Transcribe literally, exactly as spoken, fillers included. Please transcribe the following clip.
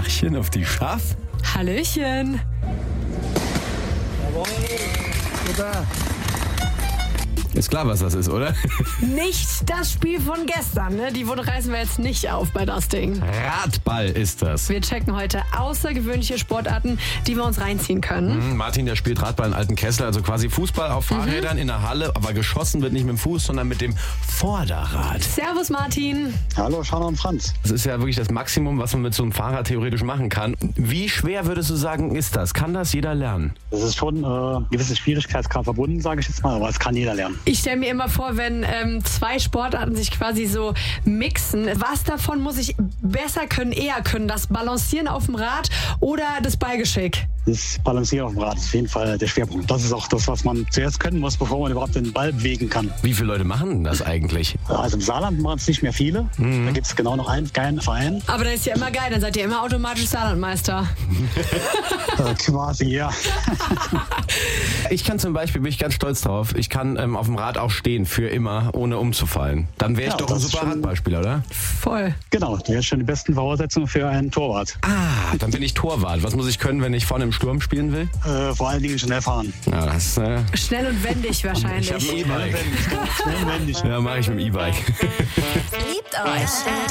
Tachchen auf die Schaff. Hallöchen. Jawohl. Super. Ist klar, was das ist, oder? Nicht das Spiel von gestern, ne? Die Wunde reißen wir jetzt nicht auf bei das Ding. Radball ist das. Wir checken heute außergewöhnliche Sportarten, die wir uns reinziehen können. Mhm, Martin, der spielt Radball in alten Kessel, also quasi Fußball auf Fahrrädern mhm. in der Halle, aber geschossen wird nicht mit dem Fuß, sondern mit dem Vorderrad. Servus Martin. Hallo, Schanner und Franz. Das ist ja wirklich das Maximum, was man mit so einem Fahrrad theoretisch machen kann. Wie schwer würdest du sagen, ist das? Kann das jeder lernen? Das ist schon äh, gewisse Schwierigkeitsgrad verbunden, sage ich jetzt mal, aber es kann jeder lernen. Ich stelle mir immer vor, wenn ähm, zwei Sportarten sich quasi so mixen, was davon muss ich besser können, eher können? Das Balancieren auf dem Rad oder das Ballgeschick? Das Balancieren auf dem Rad ist auf jeden Fall der Schwerpunkt. Das ist auch das, was man zuerst können muss, bevor man überhaupt den Ball bewegen kann. Wie viele Leute machen denn das eigentlich? Also im Saarland machen es nicht mehr viele. Mhm. Da gibt es genau noch einen geilen Verein. Aber das ist ja immer geil, dann seid ihr immer automatisch Saarlandmeister. äh, quasi, ja. Ich kann zum Beispiel, bin ich ganz stolz drauf, ich kann ähm, auf dem Rad auch stehen, für immer, ohne umzufallen. Dann wäre ich ja, doch ein super Radballspieler, oder? Voll. Genau, das wäre schon die besten Voraussetzungen für einen Torwart. Ah, dann bin ich Torwart. Was muss ich können, wenn ich vorne im Sturm spielen will? Äh, vor allen Dingen schnell fahren. Ja, das, äh schnell und wendig wahrscheinlich. Ich habe ein E-Bike. Schnell und wendig. Ja, mache ich mit dem E-Bike. Liebt euch.